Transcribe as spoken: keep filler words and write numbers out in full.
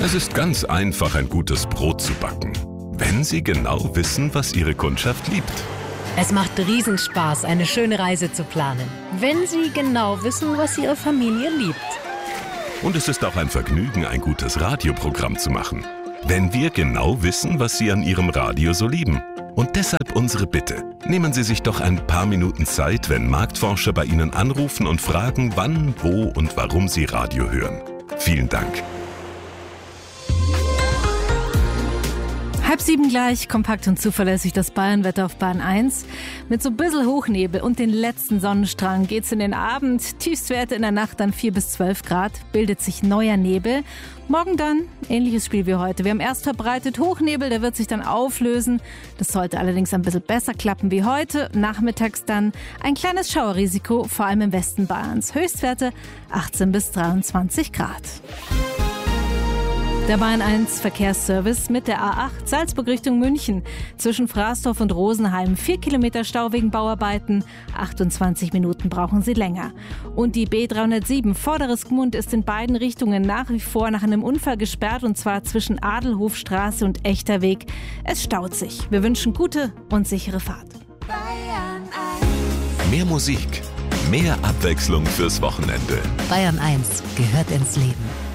Es ist ganz einfach, ein gutes Brot zu backen, wenn Sie genau wissen, was Ihre Kundschaft liebt. Es macht Riesenspaß, eine schöne Reise zu planen, wenn Sie genau wissen, was Ihre Familie liebt. Und es ist auch ein Vergnügen, ein gutes Radioprogramm zu machen, wenn wir genau wissen, was Sie an Ihrem Radio so lieben. Und deshalb unsere Bitte. Nehmen Sie sich doch ein paar Minuten Zeit, wenn Marktforscher bei Ihnen anrufen und fragen, wann, wo und warum Sie Radio hören. Vielen Dank. Halb sieben gleich, kompakt und zuverlässig das Bayernwetter auf Bayern eins. Mit so ein bisschen Hochnebel und den letzten Sonnenstrahlen geht's in den Abend. Tiefstwerte in der Nacht dann vier bis zwölf Grad, bildet sich neuer Nebel. Morgen dann ähnliches Spiel wie heute. Wir haben erst verbreitet Hochnebel, der wird sich dann auflösen. Das sollte allerdings ein bisschen besser klappen wie heute. Nachmittags dann ein kleines Schauerrisiko, vor allem im Westen Bayerns. Höchstwerte achtzehn bis dreiundzwanzig Grad. Der Bayern eins Verkehrsservice mit der A acht Salzburg Richtung München. Zwischen Fraßdorf und Rosenheim vier Kilometer Stau wegen Bauarbeiten. achtundzwanzig Minuten brauchen Sie länger. Und die B dreihundertsieben Vorderes Gmund ist in beiden Richtungen nach wie vor nach einem Unfall gesperrt, und zwar zwischen Adelhofstraße und Echterweg. Es staut sich. Wir wünschen gute und sichere Fahrt. Bayern eins. Mehr Musik, mehr Abwechslung fürs Wochenende. Bayern eins gehört ins Leben.